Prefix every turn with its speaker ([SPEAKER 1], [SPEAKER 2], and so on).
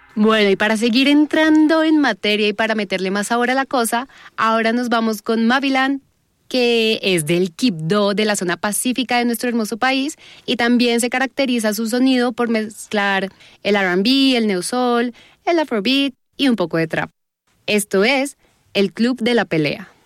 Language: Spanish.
[SPEAKER 1] Bueno, y para seguir entrando en materia y para meterle más sabor a la cosa, ahora nos vamos con Mavilan, que es del Quibdó, de la zona pacífica de nuestro hermoso país, y también se caracteriza su sonido por mezclar el R&B, el neo soul, el afrobeat y un poco de trap. Esto es El Club de la Pelea.